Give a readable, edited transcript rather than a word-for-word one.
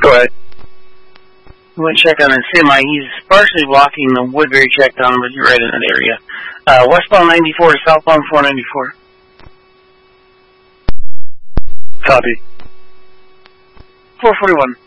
Go ahead. We went check on a semi. He's partially blocking the Woodbury check down, but you're right in that area. Westbound 94, southbound 494. Copy. 441.